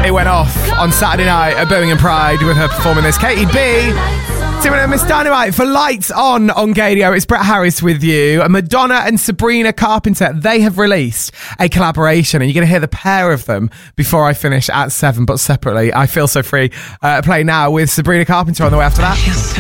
It went off on Saturday night at Birmingham Pride with her performing this. Katie B. Doing a Miss Dynamite for Lights on Gadio. It's Brett Harris with you. Madonna and Sabrina Carpenter, they have released a collaboration, and you're going to hear the pair of them before I finish at 7, but separately. I Feel So Free. Play now with Sabrina Carpenter on the way after that.